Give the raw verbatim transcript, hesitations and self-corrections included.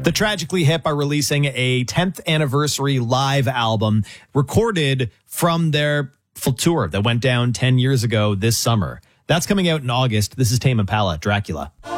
The Tragically Hip are releasing a tenth anniversary live album recorded from their full tour that went down ten years ago this summer. That's coming out in August. This is Tame Impala, Dracula.